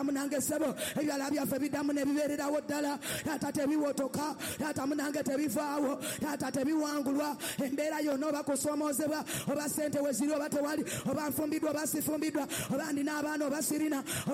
munange sebo ebyala byaffe biddamu ne bibeererawo ddala taata tebiwotoka taata munange tebivaawo taata tebiwangulwa embeera yonna oba kusomoozebwa oba ssente we ziri oba tewali oba nfumbiddwa oba sifumbiddwa oba ndina abaana oba sirina